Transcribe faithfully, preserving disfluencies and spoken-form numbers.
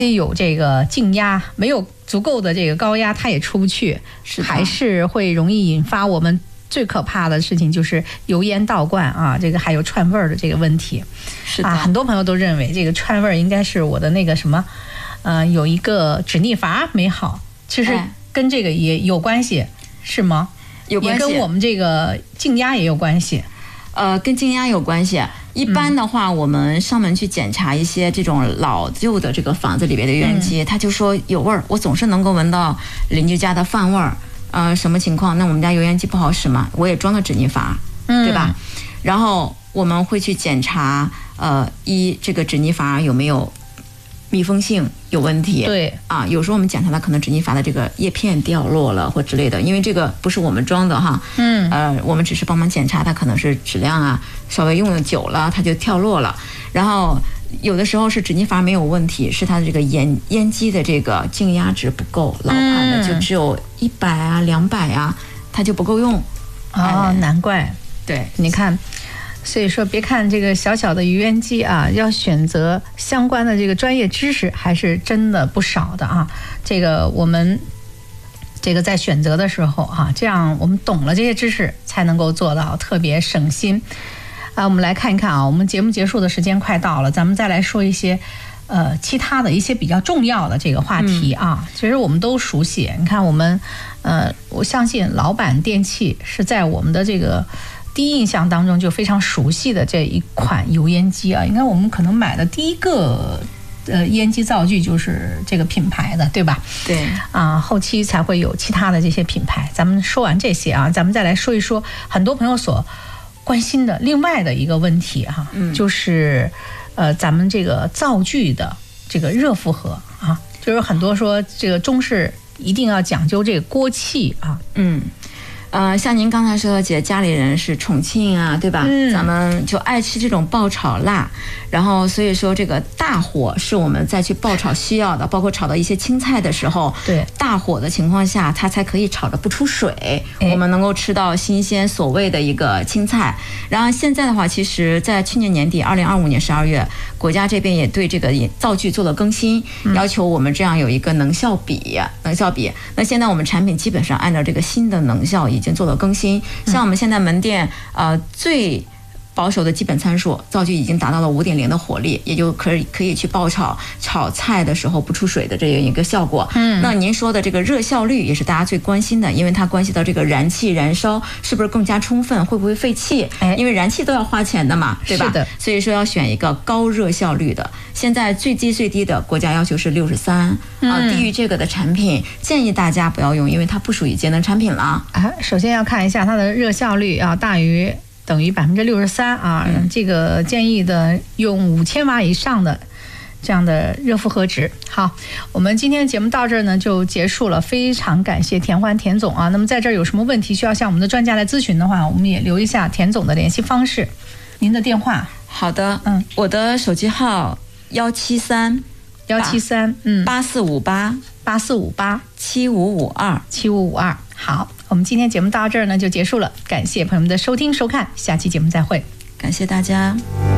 有这个静压，没有足够的这个高压，它也出不去， 是还是会容易引发我们最可怕的事情，就是油烟倒灌啊，这个还有串味儿的这个问题。 是的、 啊，很多朋友都认为这个串味儿应该是我的那个什么，呃，有一个止逆阀没好，其实跟这个也有关系，是吗？ 有关系， 也跟我们这个静压也有关系。 呃，跟静压有关系。一般的话，我们上门去检查一些这种老旧的这个房子里边的油烟机，嗯、他就说有味儿，我总是能够闻到邻居家的饭味儿。呃，什么情况？那我们家油烟机不好使嘛，我也装了止逆阀，嗯、对吧？然后我们会去检查，呃，一这个止逆阀有没有密封性有问题？ 对啊，有时候我们检查它可能止逆阀的这个叶片掉落了或之类的，因为这个不是我们装的哈，嗯，呃，我们只是帮忙检查，它可能是质量啊稍微用的久了它就跳落了，然后有的时候是止逆阀没有问题，是它的这个烟烟机的这个静压值不够，老款的就只有一百啊两百啊，它就不够用。 哦，难怪。 对， 你看。所以说，别看这个小小的油烟机啊，要选择相关的这个专业知识还是真的不少的啊。这个我们这个在选择的时候啊，这样我们懂了这些知识，才能够做到特别省心啊。我们来看一看啊，我们节目结束的时间快到了，咱们再来说一些呃其他的一些比较重要的这个话题啊。嗯、其实我们都熟悉，你看我们呃，我相信老板电器是在我们的这个第一印象当中就非常熟悉的这一款油烟机啊，应该我们可能买的第一个呃烟机灶具就是这个品牌的，对吧？ 对啊，后期才会有其他的这些品牌。咱们说完这些啊，咱们再来说一说很多朋友所关心的另外的一个问题哈、啊，嗯、就是呃咱们这个灶具的这个热负荷啊，就是很多说这个中式一定要讲究这个锅气啊， 嗯。呃，像您刚才说的，姐家里人是重庆啊，对吧？嗯，咱们就爱吃这种爆炒辣，然后所以说这个大火是我们再去爆炒需要的，包括炒到一些青菜的时候， 对， 大火的情况下，它才可以炒得不出水，哎、我们能够吃到新鲜所谓的一个青菜。然后现在的话，其实在去年年底，二零二五年十二月，国家这边也对这个灶具做了更新，嗯、要求我们这样有一个能效比，能效比。那现在我们产品基本上按照这个新的能效已经做了更新，像我们现在门店呃最保守的基本参数，灶具已经达到了五点零的火力，也就可以可以去爆炒炒菜的时候不出水的这样一个效果。嗯，那您说的这个热效率也是大家最关心的，因为它关系到这个燃气燃烧是不是更加充分，会不会废气？哎，因为燃气都要花钱的嘛，对吧？ 是的。 所以说要选一个高热效率的。现在最低最低的国家要求是六十三啊，低于这个的产品建议大家不要用，因为它不属于节能产品了。 啊，首先要看一下它的热效率要大于等于百分之六十三啊，嗯、这个建议的用五千瓦以上的这样的热负荷值。好，我们今天节目到这儿呢就结束了，非常感谢田欢田总啊。那么在这儿有什么问题需要向我们的专家来咨询的话，我们也留一下田总的联系方式，您的电话。 好的，嗯，我的手机号幺七三幺七三嗯八四五八八四五八七五五二七五五二。好，我们今天节目到这儿呢就结束了，感谢朋友们的收听收看，下期节目再会， 感谢大家。